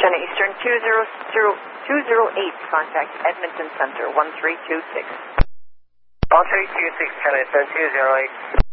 China Eastern 208, contact Edmonton Center 1326. 1326, China Eastern 208.